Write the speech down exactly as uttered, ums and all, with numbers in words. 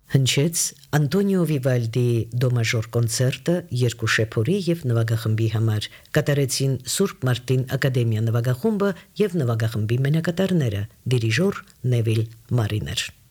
Հնչեց Անտոնիո Վիվալդի դո մաժոր կոնցերտը երկու շեփորի եւ նվագախմբի համար, կատարեցին Սուրբ Մարտին ակադեմիա նվագախումբը եւ նվագախմբի մենակատարները, դիրիժոր Նևիլ Մարիներ։